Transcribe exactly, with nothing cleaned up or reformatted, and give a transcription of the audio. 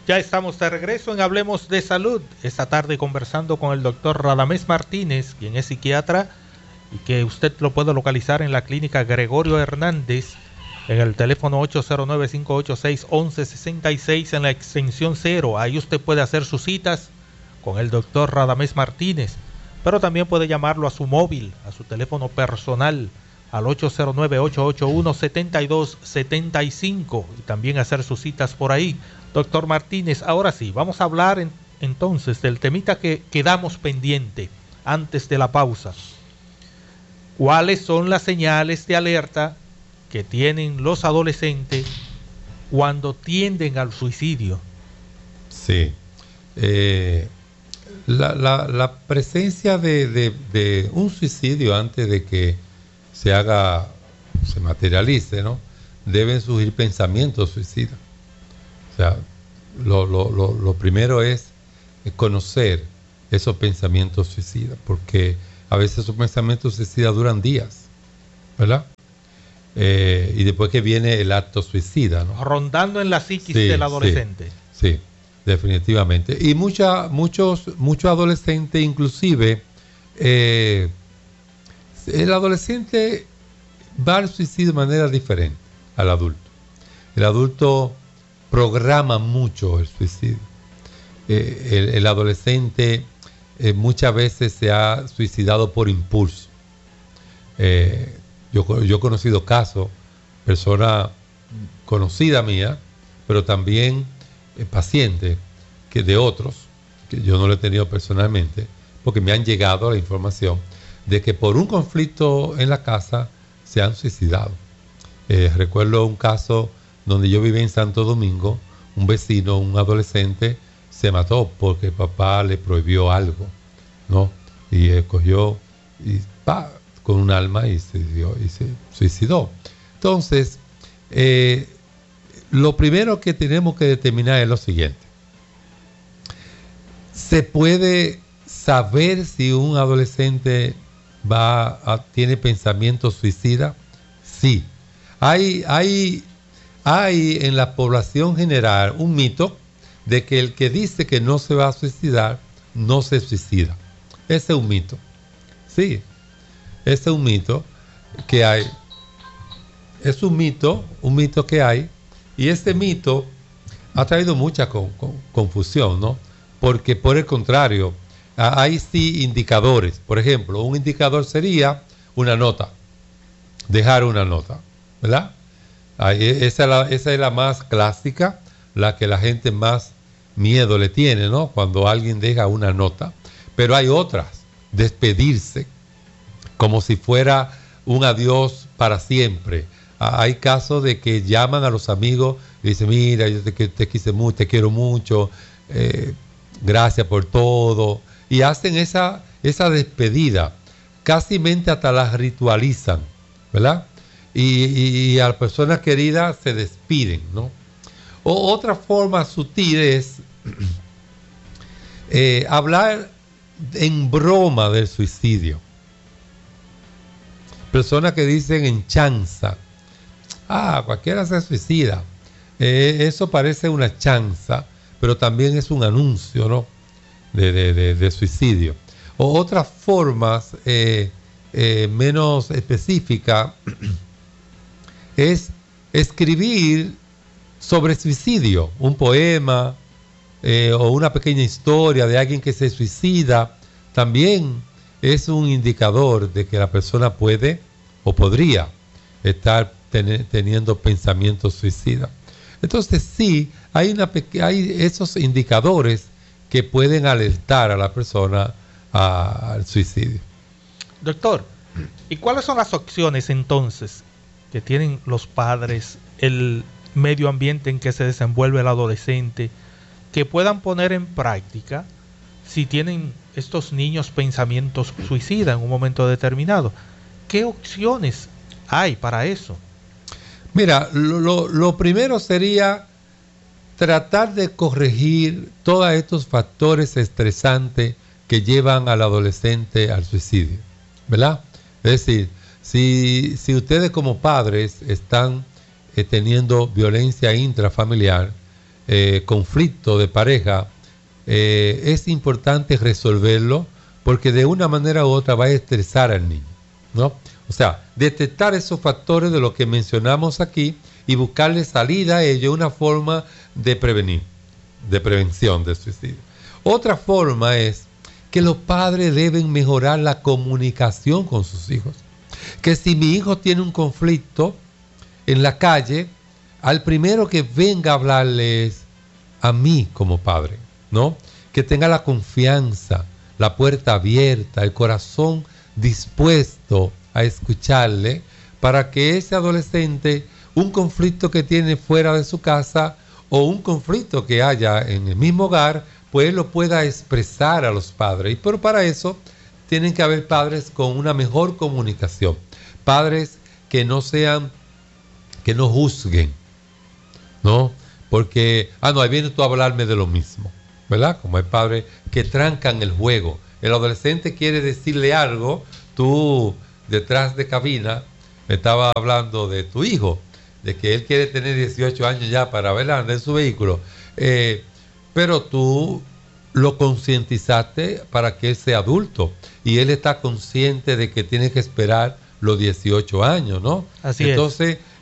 Ya estamos de regreso en Hablemos de Salud. Esta tarde conversando con el doctor Radamés Martínez, quien es psiquiatra y que usted lo puede localizar en la clínica Gregorio Hernández en el teléfono ocho cero nueve, cinco ocho seis, once sesenta y seis en la extensión cero. Ahí usted puede hacer sus citas con el doctor Radamés Martínez, pero también puede llamarlo a su móvil, a su teléfono personal, al ocho cero nueve, ocho ocho uno, siete dos siete cinco, y también hacer sus citas por ahí. Doctor Martínez, ahora sí, vamos a hablar en, entonces del temita que quedamos pendiente antes de la pausa. ¿Cuáles son las señales de alerta que tienen los adolescentes cuando tienden al suicidio? Sí. Eh, la, la, la presencia de, de, de un suicidio antes de que se haga, se materialice, ¿no? Deben surgir pensamientos suicidas. O sea, lo, lo, lo, lo primero es conocer esos pensamientos suicidas, porque a veces esos pensamientos suicidas duran días, ¿verdad? Eh, y después que viene el acto suicida, ¿no? Rondando en la psiquis Sí, del adolescente. Sí, sí, definitivamente. Y mucha, muchos, muchos adolescentes, inclusive, eh, el adolescente va al suicidio de manera diferente al adulto. El adulto programa mucho el suicidio. Eh, el, el adolescente eh, muchas veces se ha suicidado por impulso. Eh, yo, yo he conocido casos, persona conocida mía, pero también eh, pacientes que de otros, que yo no lo he tenido personalmente, porque me han llegado la información de que por un conflicto en la casa se han suicidado. Eh, recuerdo un caso donde yo vivía en Santo Domingo, un vecino, un adolescente, se mató porque el papá le prohibió algo, ¿no? Y escogió y pa, con un alma y se, dio, y se suicidó. Entonces, eh, lo primero que tenemos que determinar es lo siguiente. ¿Se puede saber si un adolescente va a, tiene pensamientos suicidas? Sí. Hay, hay, hay en la población general un mito de que el que dice que no se va a suicidar, no se suicida. Ese es un mito. Sí, ese es un mito que hay. Es un mito, un mito que hay, y este mito ha traído mucha con, con, confusión, ¿no? Porque por el contrario, hay sí indicadores. Por ejemplo, un indicador sería una nota, dejar una nota, ¿verdad? Esa es la, esa es la más clásica, la que la gente más miedo le tiene, ¿no? Cuando alguien deja una nota. Pero hay otras, despedirse, como si fuera un adiós para siempre. Hay casos de que llaman a los amigos y dicen, mira, yo te, te quise mucho, te quiero mucho, eh, gracias por todo. Y hacen esa, esa despedida, casi mente hasta las ritualizan, ¿verdad? Y, y, y a las personas queridas se despiden, ¿no? O otra forma sutil es eh, hablar en broma del suicidio. Personas que dicen en chanza, ah, cualquiera se suicida. Eh, eso parece una chanza, pero también es un anuncio, ¿no? De, de, de, de suicidio. O otras formas eh, eh, menos específicas es escribir sobre suicidio, un poema eh, o una pequeña historia de alguien que se suicida, también es un indicador de que la persona puede o podría estar ten, teniendo pensamientos suicidas. Entonces sí, hay, una, hay esos indicadores que pueden alertar a la persona a, al suicidio. Doctor, ¿y cuáles son las opciones entonces que tienen los padres, el medio ambiente en que se desenvuelve el adolescente, que puedan poner en práctica si tienen estos niños pensamientos suicidas en un momento determinado? ¿Qué opciones hay para eso? Mira, lo, lo, lo primero sería tratar de corregir todos estos factores estresantes que llevan al adolescente al suicidio, ¿verdad? Es decir, si, si ustedes como padres están eh, teniendo violencia intrafamiliar, eh, conflicto de pareja, eh, es importante resolverlo porque de una manera u otra va a estresar al niño, ¿no? O sea, detectar esos factores de lo que mencionamos aquí y buscarle salida a ello, una forma de prevenir, de prevención del suicidio. Otra forma es que los padres deben mejorar la comunicación con sus hijos. Que si mi hijo tiene un conflicto en la calle, al primero que venga a hablarles a mí como padre, ¿no? Que tenga la confianza, la puerta abierta, el corazón dispuesto a escucharle, para que ese adolescente, un conflicto que tiene fuera de su casa o un conflicto que haya en el mismo hogar, pues lo pueda expresar a los padres. Y pero para eso tienen que haber padres con una mejor comunicación, padres que no sean, que no juzguen, ¿no? Porque, ah, no, ahí viene tú a hablarme de lo mismo, ¿verdad? Como hay padres que trancan el juego. El adolescente quiere decirle algo, tú detrás de cabina me estaba hablando de tu hijo, de que él quiere tener dieciocho años ya para ver andar en su vehículo, eh, pero tú lo concientizaste para que él sea adulto y él está consciente de que tiene que esperar los dieciocho años, ¿no? Así Entonces, es.